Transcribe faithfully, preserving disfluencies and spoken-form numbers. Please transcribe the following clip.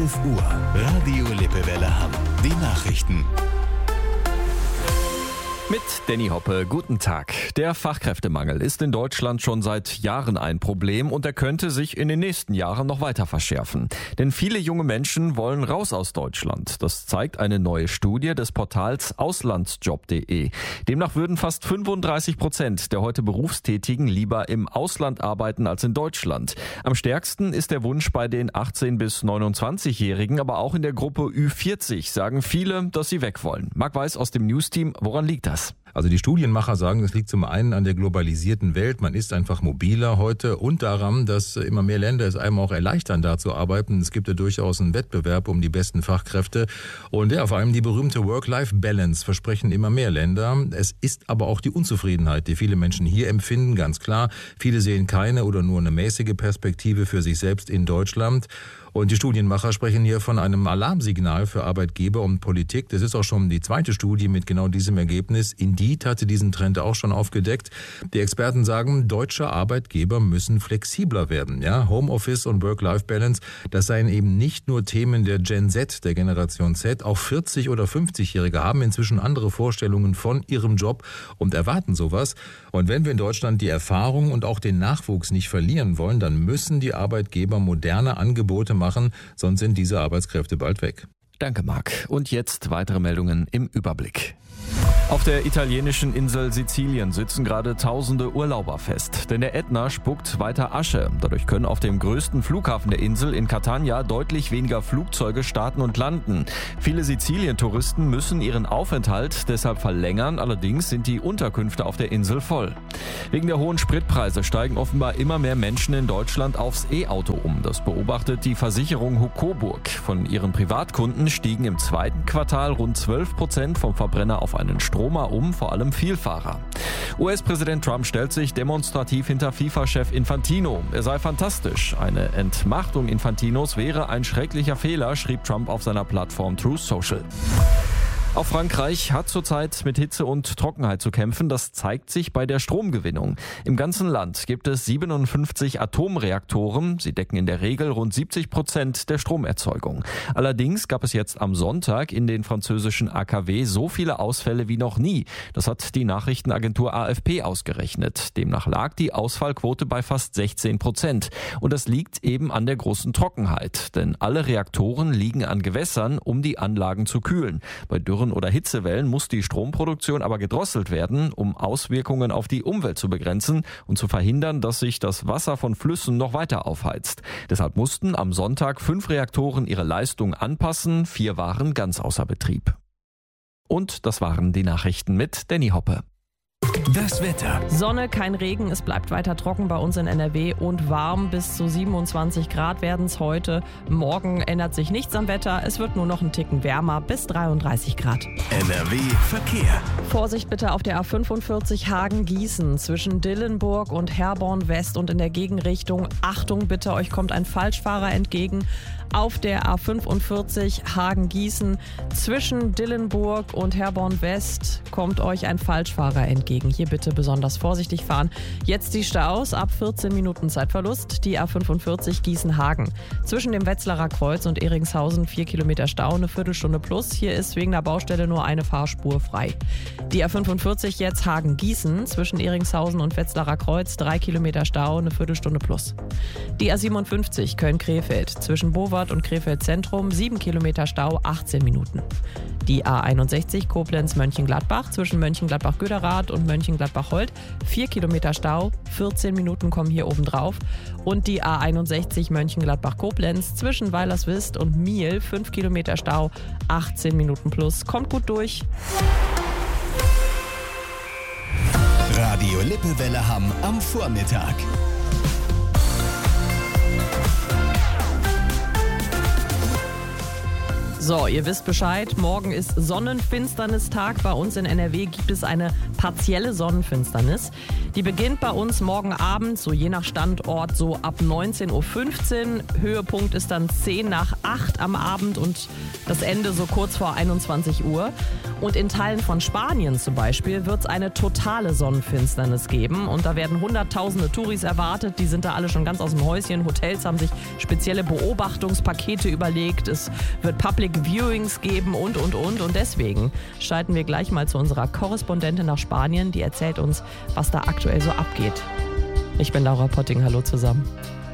elf Uhr, Radio Lippewelle Hamm. Die Nachrichten. Mit Danny Hoppe, guten Tag. Der Fachkräftemangel ist in Deutschland schon seit Jahren ein Problem und er könnte sich in den nächsten Jahren noch weiter verschärfen. Denn viele junge Menschen wollen raus aus Deutschland. Das zeigt eine neue Studie des Portals auslandsjob punkt de. Demnach würden fast fünfunddreißig Prozent der heute Berufstätigen lieber im Ausland arbeiten als in Deutschland. Am stärksten ist der Wunsch bei den achtzehn- bis neunundzwanzigjährigen, aber auch in der Gruppe Ü vierzig sagen viele, dass sie weg wollen. Marc Weiß aus dem Newsteam, woran liegt das? Also die Studienmacher sagen, es liegt zum einen an der globalisierten Welt. Man ist einfach mobiler heute und daran, dass immer mehr Länder es einem auch erleichtern, da zu arbeiten. Es gibt ja durchaus einen Wettbewerb um die besten Fachkräfte. Und ja, vor allem die berühmte Work-Life-Balance versprechen immer mehr Länder. Es ist aber auch die Unzufriedenheit, die viele Menschen hier empfinden, ganz klar. Viele sehen keine oder nur eine mäßige Perspektive für sich selbst in Deutschland. Und die Studienmacher sprechen hier von einem Alarmsignal für Arbeitgeber und Politik. Das ist auch schon die zweite Studie mit genau diesem Ergebnis. Indeed hatte diesen Trend auch schon aufgedeckt. Die Experten sagen, deutsche Arbeitgeber müssen flexibler werden. Ja, Homeoffice und Work-Life-Balance, das seien eben nicht nur Themen der Gen Z, der Generation Z. Auch vierzig- oder fünfzigjährige haben inzwischen andere Vorstellungen von ihrem Job und erwarten sowas. Und wenn wir in Deutschland die Erfahrung und auch den Nachwuchs nicht verlieren wollen, dann müssen die Arbeitgeber moderne Angebote machen. machen, sonst sind diese Arbeitskräfte bald weg. Danke, Marc. Und jetzt weitere Meldungen im Überblick. Auf der italienischen Insel Sizilien sitzen gerade tausende Urlauber fest, denn der Ätna spuckt weiter Asche. Dadurch können auf dem größten Flughafen der Insel in Catania deutlich weniger Flugzeuge starten und landen. Viele Sizilien-Touristen müssen ihren Aufenthalt deshalb verlängern, allerdings sind die Unterkünfte auf der Insel voll. Wegen der hohen Spritpreise steigen offenbar immer mehr Menschen in Deutschland aufs E-Auto um. Das beobachtet die Versicherung Hucoburg. Von ihren Privatkunden stiegen im zweiten Quartal rund zwölf Prozent vom Verbrenner auf einen Stromer um, vor allem Vielfahrer. U S-Präsident Trump stellt sich demonstrativ hinter FIFA-Chef Infantino. Er sei fantastisch. Eine Entmachtung Infantinos wäre ein schrecklicher Fehler, schrieb Trump auf seiner Plattform Truth Social. Auch Frankreich hat zurzeit mit Hitze und Trockenheit zu kämpfen. Das zeigt sich bei der Stromgewinnung. Im ganzen Land gibt es siebenundfünfzig Atomreaktoren. Sie decken in der Regel rund siebzig Prozent der Stromerzeugung. Allerdings gab es jetzt am Sonntag in den französischen A K W so viele Ausfälle wie noch nie. Das hat die Nachrichtenagentur A F P ausgerechnet. Demnach lag die Ausfallquote bei fast sechzehn Prozent. Und das liegt eben an der großen Trockenheit. Denn alle Reaktoren liegen an Gewässern, um die Anlagen zu kühlen. Bei Dürren oder Hitzewellen muss die Stromproduktion aber gedrosselt werden, um Auswirkungen auf die Umwelt zu begrenzen und zu verhindern, dass sich das Wasser von Flüssen noch weiter aufheizt. Deshalb mussten am Sonntag fünf Reaktoren ihre Leistung anpassen, vier waren ganz außer Betrieb. Und das waren die Nachrichten mit Danny Hoppe. Das Wetter. Sonne, kein Regen, es bleibt weiter trocken bei uns in N R W und warm. Bis zu siebenundzwanzig Grad werden es heute. Morgen ändert sich nichts am Wetter, es wird nur noch ein Ticken wärmer, bis dreiunddreißig Grad. N R W Verkehr. Vorsicht bitte auf der A fünfundvierzig Hagen-Gießen zwischen Dillenburg und Herborn West und in der Gegenrichtung. Achtung bitte, euch kommt ein Falschfahrer entgegen. Auf der A fünfundvierzig Hagen-Gießen zwischen Dillenburg und Herborn West kommt euch ein Falschfahrer entgegen. Hier bitte besonders vorsichtig fahren. Jetzt die Staus, ab vierzehn Minuten Zeitverlust. Die A fünfundvierzig Gießen-Hagen. Zwischen dem Wetzlarer Kreuz und Eringshausen vier Kilometer Stau, eine Viertelstunde plus. Hier ist wegen der Baustelle nur eine Fahrspur frei. Die A fünfundvierzig jetzt Hagen-Gießen. Zwischen Eringshausen und Wetzlarer Kreuz drei Kilometer Stau, eine Viertelstunde plus. Die A siebenundfünfzig Köln-Krefeld. Zwischen Bowart und Krefeld Zentrum sieben Kilometer Stau, achtzehn Minuten. Die A einundsechzig Koblenz-Mönchengladbach zwischen Mönchengladbach-Göderath und Mönchengladbach-Holt vier Kilometer Stau, vierzehn Minuten kommen hier oben drauf. Und die A einundsechzig Mönchengladbach-Koblenz zwischen Weilerswist und Miel fünf Kilometer Stau, achtzehn Minuten plus. Kommt gut durch. Radio Lippewelle Hamm am Vormittag. So, ihr wisst Bescheid, morgen ist Sonnenfinsternistag. Bei uns in N R W gibt es eine partielle Sonnenfinsternis. Die beginnt bei uns morgen Abend, so je nach Standort, so ab neunzehn Uhr fünfzehn. Höhepunkt ist dann zehn nach acht am Abend und das Ende so kurz vor einundzwanzig Uhr. Und in Teilen von Spanien zum Beispiel wird es eine totale Sonnenfinsternis geben. Und da werden hunderttausende Touris erwartet. Die sind da alle schon ganz aus dem Häuschen. Hotels haben sich spezielle Beobachtungspakete überlegt. Es wird Public Viewings geben und, und, und. Und deswegen schalten wir gleich mal zu unserer Korrespondentin nach Spanien. Die erzählt uns, was da aktuell so abgeht. Ich bin Laura Potting. Hallo zusammen.